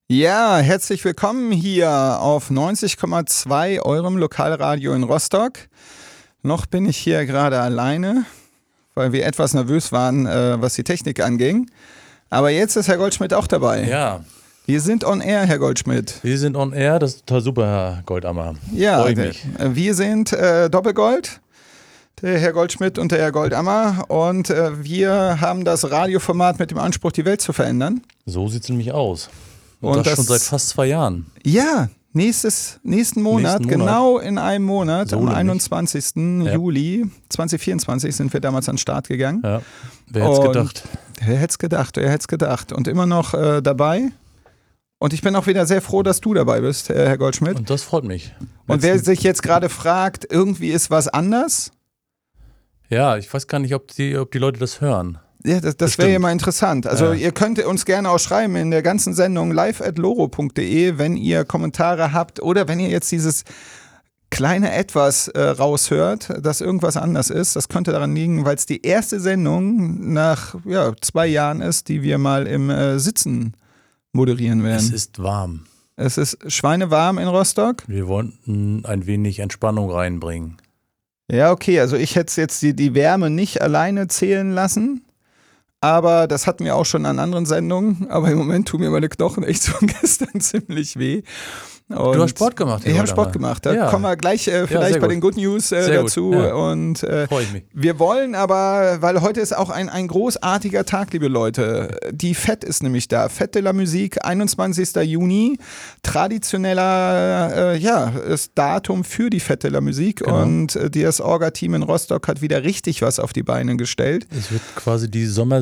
Ja, herzlich willkommen hier auf 90,2 eurem Lokalradio in Rostock. Noch bin ich hier gerade alleine, weil wir etwas nervös waren, was die Technik anging. Aber jetzt ist Herr Goldschmidt auch dabei. Ja. Wir sind on air, Herr Goldschmidt. Wir sind on air, das ist total super, Herr Goldammer. Ja, Freu ich mich. Wir sind Doppelgold, der Herr Goldschmidt und der Herr Goldammer. Und wir haben das Radioformat mit dem Anspruch, die Welt zu verändern. So sieht es nämlich aus. Und das schon seit fast 2 Jahren. Ja, nächsten Monat, genau in einem Monat, so am nämlich. 21. Juli 2024 sind wir damals an den Start gegangen. Ja. Wer hätte es gedacht? Wer hätte es gedacht. Und immer noch dabei. Und ich bin auch wieder sehr froh, dass du dabei bist, Herr Goldschmidt. Und das freut mich. Und wer sich jetzt gerade fragt, irgendwie ist was anders? Ja, ich weiß gar nicht, ob die Leute das hören. Ja, das wäre ja mal interessant. Also ihr könnt uns gerne auch schreiben in der ganzen Sendung live@loro.de, wenn ihr Kommentare habt oder wenn ihr jetzt dieses kleine Etwas raushört, dass irgendwas anders ist. Das könnte daran liegen, weil es die erste Sendung nach 2 Jahren ist, die wir mal im Sitzen moderieren werden. Es ist warm. Es ist schweinewarm in Rostock. Wir wollten ein wenig Entspannung reinbringen. Ja, okay, also ich hätte jetzt die Wärme nicht alleine zählen lassen. Aber das hatten wir auch schon an anderen Sendungen. Aber im Moment tun mir meine Knochen echt von gestern ziemlich weh. Und du hast Sport gemacht? Ich habe Sport gemacht. Da kommen wir gleich vielleicht bei den Good News dazu. Ja. Und freue ich mich. wir wollen aber, weil heute ist auch ein großartiger Tag, liebe Leute. Die FET ist nämlich da. Fête de la Musique, 21. Juni. Traditioneller ist Datum für die Fête de la Musique. Genau. Und das Orga-Team in Rostock hat wieder richtig was auf die Beine gestellt. Es wird quasi die